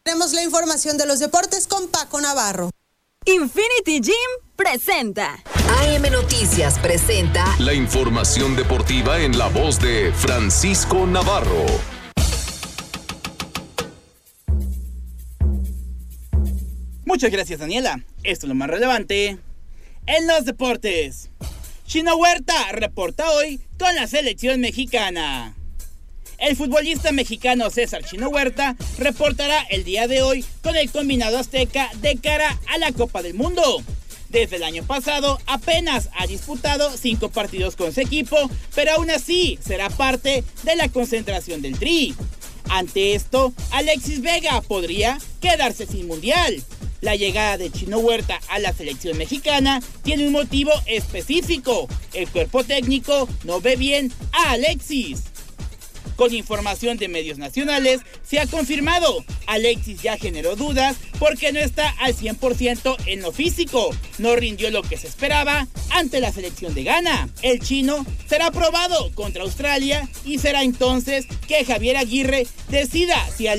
Tenemos la información de los deportes con Paco Navarro. Infinity Gym presenta. AM Noticias presenta la información deportiva en la voz de Francisco Navarro. Muchas gracias, Daniela. Esto es lo más relevante en los deportes. Chino Huerta reporta hoy con la selección mexicana. El futbolista mexicano César Chino Huerta reportará el día de hoy con el combinado azteca de cara a la Copa del Mundo. Desde el año pasado apenas ha disputado 5 partidos con su equipo, pero aún así será parte de la concentración del Tri. Ante esto, Alexis Vega podría quedarse sin mundial. La llegada de Chino Huerta a la selección mexicana tiene un motivo específico. El cuerpo técnico no ve bien a Alexis. Con información de medios nacionales, se ha confirmado. Alexis ya generó dudas porque no está al 100% en lo físico. No rindió lo que se esperaba ante la selección de Ghana. El chino será probado contra Australia y será entonces que Javier Aguirre decida si